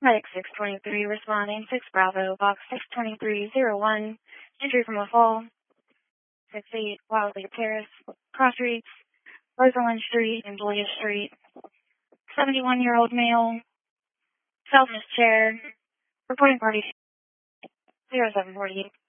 Medic 623 responding, 6 Bravo, box 62301, entry from a fall, 68 Wildleaf Terrace, Cross Streets, Rosalind Street and Belia Street, 71-year-old male, self in his chair, reporting party 0748.